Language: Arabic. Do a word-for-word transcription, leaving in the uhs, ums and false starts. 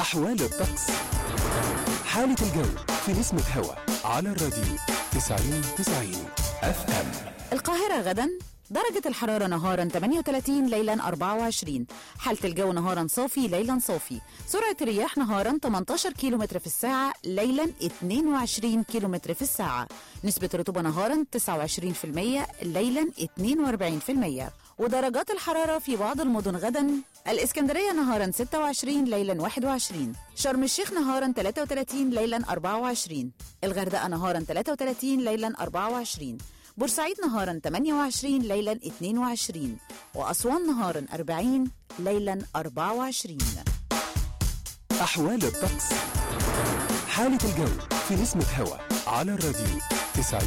أحوال الطقس. حالة الجو في نسمة هوا على الراديو تسعين تسعين اف ام. القاهرة غدا درجة الحرارة نهارا ثمانية وثلاثين، ليلا أربعة وعشرين. حالة الجو نهارا صافي، ليلا صافي. سرعة الرياح نهارا ثمانية عشر كيلومتر في الساعة، ليلا اثنين وعشرين كيلومتر في الساعة. نسبة الرطوبة نهارا تسعة وعشرين بالمية، ليلا اثنين وأربعين بالمية. ودرجات الحرارة في بعض المدن غدا: الإسكندرية نهارا ستة وعشرين، ليلا واحد وعشرين. شرم الشيخ نهارا ثلاثة وثلاثين، ليلا أربعة وعشرين. الغردقة نهارا ثلاثة وثلاثين، ليلا أربعة وعشرين. بورسعيد نهارا ثمانية وعشرين، ليلا اثنين وعشرين. وأسوان نهارا أربعين، ليلا أربعة وعشرين. أحوال الطقس. حالة الجو في نسمة هوا على الراديو تسعين